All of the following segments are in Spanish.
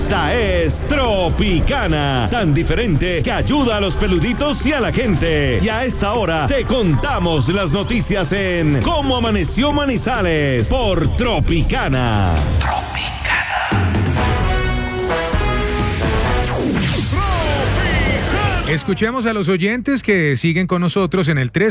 Esta es Tropicana, tan diferente que ayuda a los peluditos y a la gente. Y a esta hora te contamos las noticias en Cómo Amaneció Manizales por Tropicana. Escuchemos a los oyentes que siguen con nosotros en el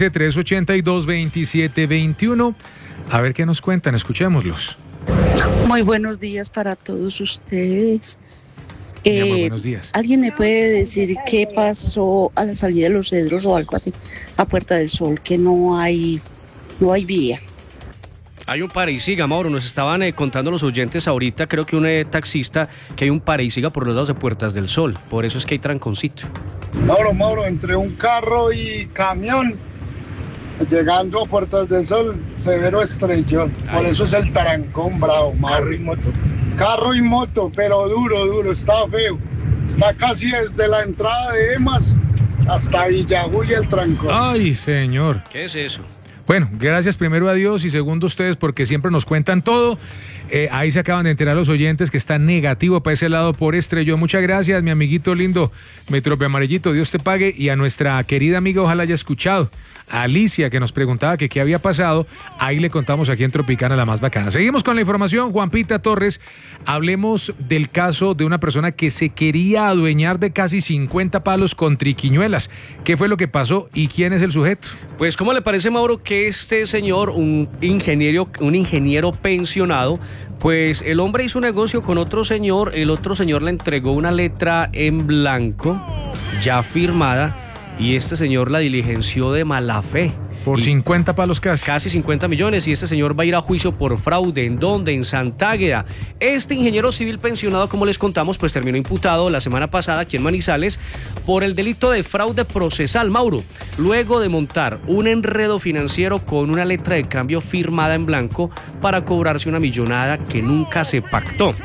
315-382-2721. A ver qué nos cuentan, escuchémoslos. Muy buenos días para todos ustedes. Muy buenos días. ¿Alguien me puede decir qué pasó a la salida de Los Cedros o algo así a Puerta del Sol? Que no hay vía. Hay un pare y siga, Mauro, nos estaban contando los oyentes ahorita, creo que un taxista, que hay un pare y siga por los lados de Puertas del Sol, por eso es que hay tranconcito. Mauro, entre un carro y camión, llegando a Puertas del Sol, severo estrellón, por eso es el trancón bravo, Mauro. Carro y moto, pero duro, está feo, está casi desde la entrada de Emas hasta Villajuy el trancón. Ay, señor. ¿Qué es eso? Bueno, gracias primero a Dios y segundo a ustedes porque siempre nos cuentan todo. Ahí se acaban de enterar los oyentes que está negativo para ese lado por estrellón. Muchas gracias, mi amiguito lindo, Metrope Amarillito, Dios te pague. Y a nuestra querida amiga, ojalá haya escuchado, a Alicia, que nos preguntaba que qué había pasado. Ahí le contamos aquí en Tropicana, la más bacana. Seguimos con la información, Juanpita Torres. Hablemos del caso de una persona que se quería adueñar de casi 50 palos con triquiñuelas. ¿Qué fue lo que pasó y quién es el sujeto? Pues, ¿cómo le parece, Mauro, que este señor, un ingeniero pensionado, pues el hombre hizo un negocio con otro señor, el otro señor le entregó una letra en blanco, ya firmada, y este señor la diligenció de mala fe. Por 50 palos casi. Casi 50 millones, y este señor va a ir a juicio por fraude. ¿En dónde? En Santa Águeda. Este ingeniero civil pensionado, como les contamos, pues terminó imputado la semana pasada aquí en Manizales por el delito de fraude procesal, Mauro, luego de montar un enredo financiero con una letra de cambio firmada en blanco para cobrarse una millonada que nunca se pactó.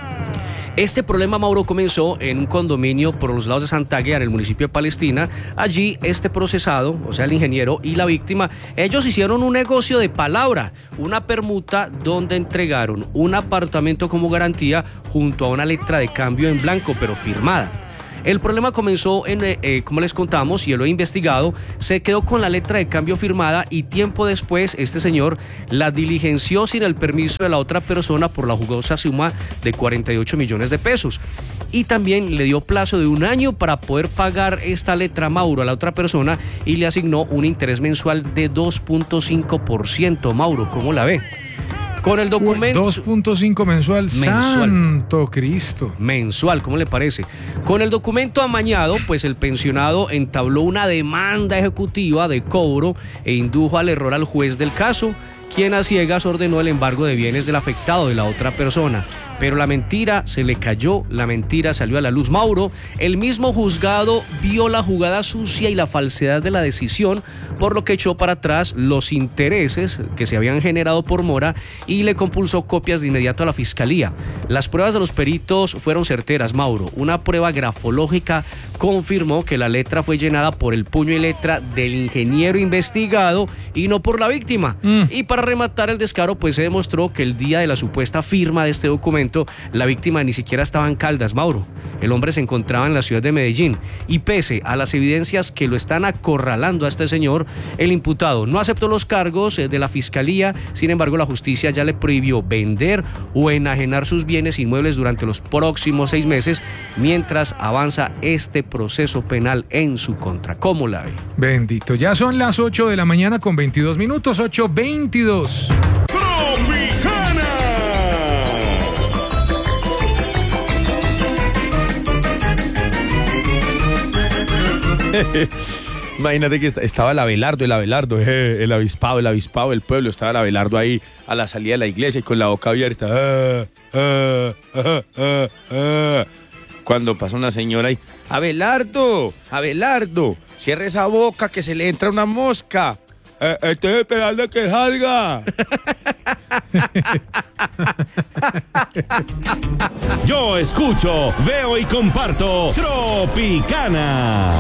Este problema, Mauro, comenzó en un condominio por los lados de Santa Águeda, en el municipio de Palestina. Allí este procesado, o sea el ingeniero y la víctima, ellos hicieron un negocio de palabra, una permuta donde entregaron un apartamento como garantía junto a una letra de cambio en blanco pero firmada. El problema comenzó como les contamos, y yo lo he investigado, se quedó con la letra de cambio firmada y tiempo después este señor la diligenció sin el permiso de la otra persona por la jugosa suma de 48 millones de pesos. Y también le dio plazo de 1 año para poder pagar esta letra, Mauro, a la otra persona, y le asignó un interés mensual de 2.5%. Mauro, ¿cómo la ve? Con el documento... 2.5 mensual. Santo Cristo. Mensual, ¿cómo le parece? Con el documento amañado, pues el pensionado entabló una demanda ejecutiva de cobro e indujo al error al juez del caso, quien a ciegas ordenó el embargo de bienes del afectado, de la otra persona. Pero la mentira se le cayó, la mentira salió a la luz. Mauro, el mismo juzgado vio la jugada sucia y la falsedad de la decisión, por lo que echó para atrás los intereses que se habían generado por mora y le compulsó copias de inmediato a la fiscalía. Las pruebas de los peritos fueron certeras, Mauro. Una prueba grafológica confirmó que la letra fue llenada por el puño y letra del ingeniero investigado y no por la víctima. Y para rematar el descaro, pues se demostró que el día de la supuesta firma de este documento, la víctima ni siquiera estaba en Caldas, Mauro. El hombre se encontraba en la ciudad de Medellín y pese a las evidencias que lo están acorralando a este señor, el imputado no aceptó los cargos de la fiscalía. Sin embargo, la justicia ya le prohibió vender o enajenar sus bienes inmuebles durante los próximos 6 meses mientras avanza este proceso penal en su contra. ¿Cómo la ve? Bendito. Ya son las 8 de la mañana con 22 minutos, 8:22. Imagínate que estaba el avispado, el pueblo, estaba el Abelardo ahí a la salida de la iglesia y con la boca abierta. Cuando pasa una señora y, Abelardo, cierre esa boca que se le entra una mosca. Estoy esperando que salga. Yo escucho, veo y comparto Tropicana.